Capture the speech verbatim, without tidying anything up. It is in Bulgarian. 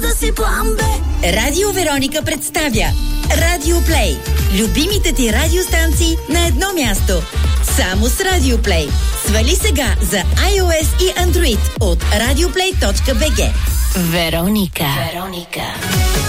да си план Б. Радио Вероника представя Радио Плей. Любимите ти радиостанции на едно място. Само с Радио Плей. Свали сега за iOS и Android от радиоплей точка би джи. Вероника. Вероника.